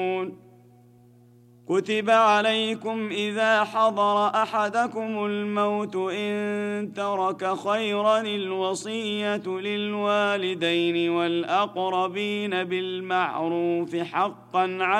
كتب عليكم إذا حضر أحدكم الموت إن ترك خيرا الوصية للوالدين والأقربين بالمعروف حقا على